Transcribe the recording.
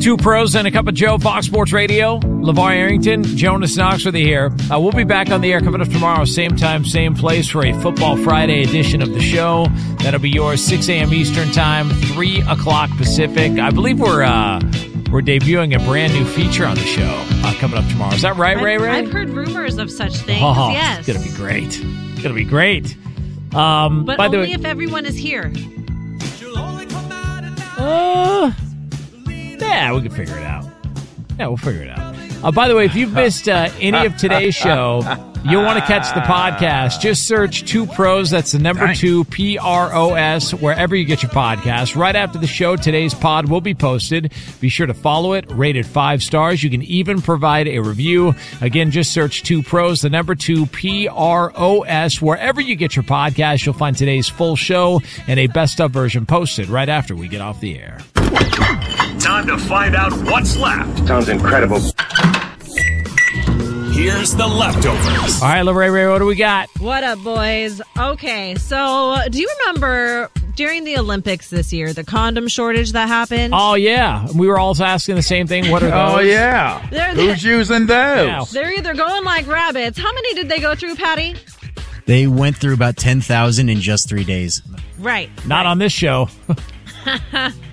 Two Pros and a Cup of Joe, Fox Sports Radio. LeVar Arrington, Jonas Knox with you here. We'll be back on the air coming up tomorrow, same time, same place for a Football Friday edition of the show. That'll be yours, 6 a.m. Eastern Time, 3 o'clock Pacific. I believe we're debuting a brand new feature on the show coming up tomorrow. Is that right, Ray? I've heard rumors of such things, yes. It's going to be great. It's going to be great. But by only if everyone is here. Yeah, we can figure it out. Yeah, we'll figure it out. By the way, if you've missed any of today's show, you'll want to catch the podcast. Just search Two Pros. That's the number 2, PROS, wherever you get your podcast. Right after the show, today's pod will be posted. Be sure to follow it, rate it 5 stars. You can even provide a review. Again, just search Two Pros, the number 2, PROS, wherever you get your podcast. You'll find today's full show and a best-of version posted right after we get off the air. Time to find out what's left. Sounds incredible. Here's the leftovers. All right, Ray, what do we got? What up, boys? Okay, so do you remember during the Olympics this year, the condom shortage that happened? Oh, yeah. We were all asking the same thing. What are those? Oh, yeah. Who's using those? Yeah. They're either going like rabbits. How many did they go through, Patty? They went through about 10,000 in just 3 days. Right. Not on this show.